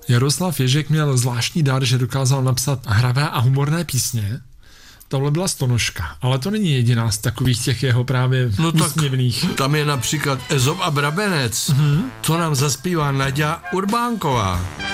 Jaroslav Ježek měl zvláštní dar, že dokázal napsat hravé a humorné písně. Tohle byla Stonožka, ale to není jediná z takových těch jeho právě úsměvných. Tam je například Ezop a Brabenec. To nám zaspívá Naďa Urbánková.